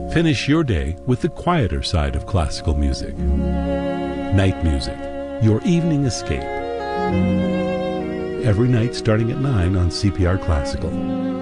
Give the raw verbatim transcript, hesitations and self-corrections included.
Finish your day with the quieter side of classical music. Night Music, your evening escape. Every night starting at nine on C P R Classical.